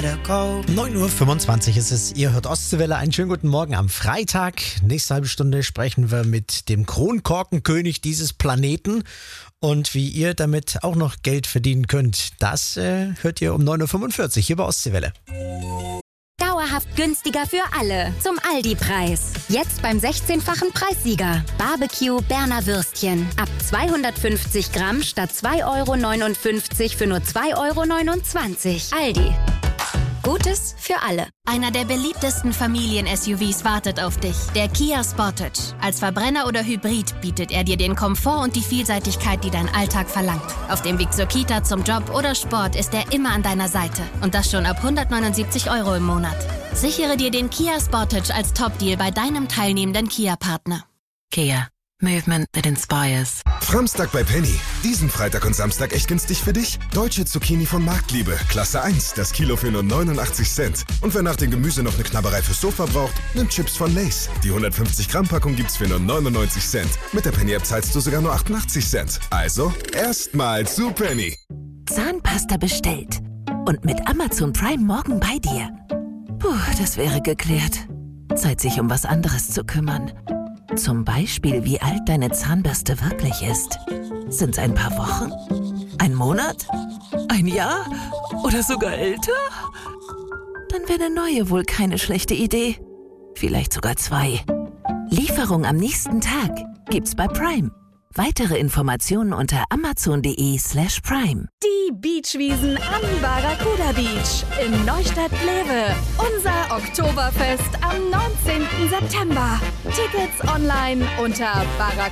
9:25 Uhr ist es. Ihr hört Ostseewelle. Einen schönen guten Morgen am Freitag. Nächste halbe Stunde sprechen wir mit dem Kronkorkenkönig dieses Planeten. Und wie ihr damit auch noch Geld verdienen könnt, das hört ihr um 9:45 Uhr hier bei Ostseewelle. Dauerhaft günstiger für alle. Zum Aldi-Preis. Jetzt beim 16-fachen Preissieger. Barbecue Berner Würstchen. Ab 250 Gramm statt 2,59 € für nur 2,29 €. Aldi. Gutes für alle. Einer der beliebtesten Familien-SUVs wartet auf dich. Der Kia Sportage. Als Verbrenner oder Hybrid bietet er dir den Komfort und die Vielseitigkeit, die dein Alltag verlangt. Auf dem Weg zur Kita, zum Job oder Sport ist er immer an deiner Seite. Und das schon ab 179 € im Monat. Sichere dir den Kia Sportage als Top-Deal bei deinem teilnehmenden Kia-Partner. Kia. Movement that inspires. Framstag bei Penny. Diesen Freitag und Samstag echt günstig für dich. Deutsche Zucchini von Marktliebe. Klasse 1. Das Kilo für nur 89 Cent. Und wer nach dem Gemüse noch eine Knabberei fürs Sofa braucht, nimmt Chips von Lay's. Die 150 Gramm Packung gibt's für nur 99 Cent. Mit der Penny-App zahlst du sogar nur 88 Cent. Also, erstmal zu Penny. Zahnpasta bestellt. Und mit Amazon Prime morgen bei dir. Puh, das wäre geklärt. Zeit, sich um was anderes zu kümmern. Zum Beispiel, wie alt deine Zahnbürste wirklich ist. Sind's ein paar Wochen? Ein Monat? Ein Jahr? Oder sogar älter? Dann wäre eine neue wohl keine schlechte Idee. Vielleicht sogar 2. Lieferung am nächsten Tag gibt's bei Prime. Weitere Informationen unter amazon.de/prime. Die Beachwiesen am Barracuda Beach in Neustadt-Glewe. Unser Oktoberfest am 19. September. Tickets online unter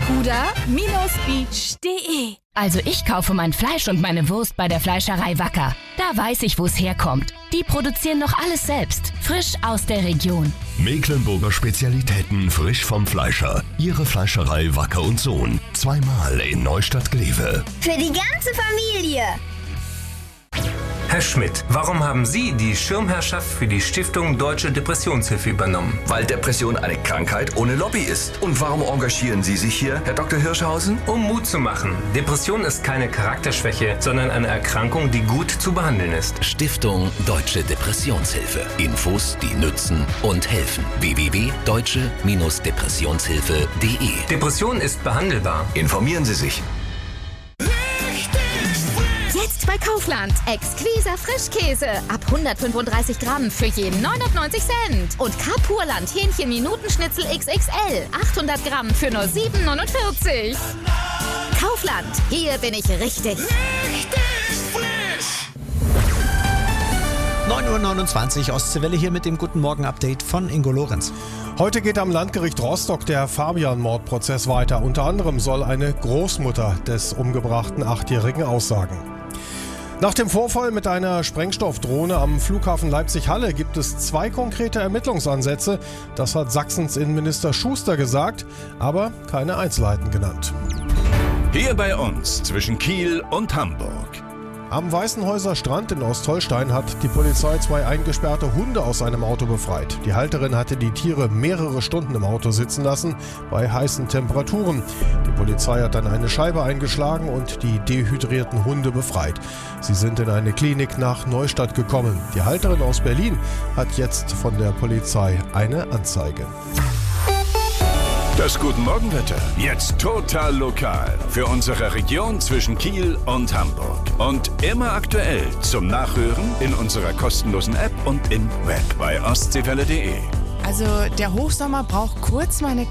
barracuda-beach.de. Also ich kaufe mein Fleisch und meine Wurst bei der Fleischerei Wacker. Da weiß ich, wo es herkommt. Die produzieren noch alles selbst, frisch aus der Region. Mecklenburger Spezialitäten frisch vom Fleischer. Ihre Fleischerei Wacker und Sohn. Zweimal in Neustadt-Glewe. Für die ganze Familie. Herr Schmidt, warum haben Sie die Schirmherrschaft für die Stiftung Deutsche Depressionshilfe übernommen? Weil Depression eine Krankheit ohne Lobby ist. Und warum engagieren Sie sich hier, Herr Dr. Hirschhausen? Um Mut zu machen. Depression ist keine Charakterschwäche, sondern eine Erkrankung, die gut zu behandeln ist. Stiftung Deutsche Depressionshilfe. Infos, die nützen und helfen. www.deutsche-depressionshilfe.de. Depression ist behandelbar. Informieren Sie sich. Jetzt bei Kaufland. Exquiser Frischkäse. Ab 135 Gramm für jeden 99 Cent. Und Carpurland Hähnchen-Minutenschnitzel XXL. 800 Gramm für nur 7,49 €. Kaufland. Hier bin ich richtig. Richtig frisch. 9:29 Uhr Ostseewelle hier mit dem Guten Morgen-Update von Ingo Lorenz. Heute geht am Landgericht Rostock der Fabian-Mordprozess weiter. Unter anderem soll eine Großmutter des umgebrachten 8-Jährigen aussagen. Nach dem Vorfall mit einer Sprengstoffdrohne am Flughafen Leipzig-Halle gibt es 2 konkrete Ermittlungsansätze. Das hat Sachsens Innenminister Schuster gesagt, aber keine Einzelheiten genannt. Hier bei uns zwischen Kiel und Hamburg. Am Weißenhäuser Strand in Ostholstein hat die Polizei 2 eingesperrte Hunde aus einem Auto befreit. Die Halterin hatte die Tiere mehrere Stunden im Auto sitzen lassen, bei heißen Temperaturen. Die Polizei hat dann eine Scheibe eingeschlagen und die dehydrierten Hunde befreit. Sie sind in eine Klinik nach Neustadt gekommen. Die Halterin aus Berlin hat jetzt von der Polizei eine Anzeige. Das Guten-Morgen-Wetter. Jetzt total lokal. Für unsere Region zwischen Kiel und Hamburg. Und immer aktuell zum Nachhören in unserer kostenlosen App und im Web bei ostseewelle.de. Also der Hochsommer braucht kurz meine